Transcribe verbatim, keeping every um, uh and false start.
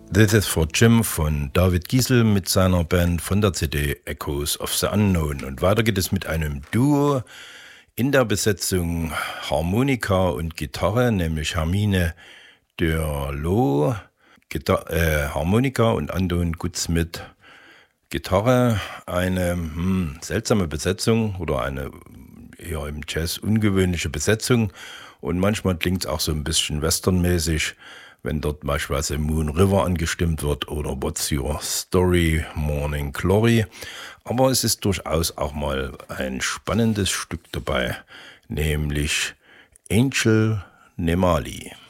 This is for Jim von David Giesel mit seiner Band von der C D Echoes of the Unknown. Und weiter geht es mit einem Duo in der Besetzung Harmonika und Gitarre, nämlich Hermine Dörlo, Gita- äh, Harmonika und Anton Gutzmidt Gitarre. Eine hm, seltsame Besetzung oder eine eher im Jazz ungewöhnliche Besetzung. Und manchmal klingt es auch so ein bisschen westernmäßig, wenn dort beispielsweise Moon River angestimmt wird oder What's Your Story, Morning Glory. Aber es ist durchaus auch mal ein spannendes Stück dabei, nämlich Angel Nemali.